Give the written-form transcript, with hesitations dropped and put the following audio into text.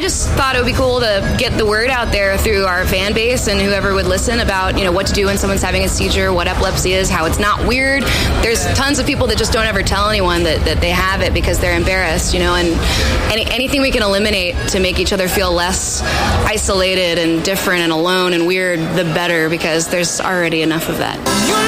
just thought it would be cool to get the word out there through our fan base and whoever would listen about, what to do when someone's having a seizure, what epilepsy is, how it's not weird. There's tons of people that just don't ever tell anyone that they have it because they're embarrassed, and anything we can eliminate to make each other feel less isolated and different and alone and weird, the better, because there's already enough of that.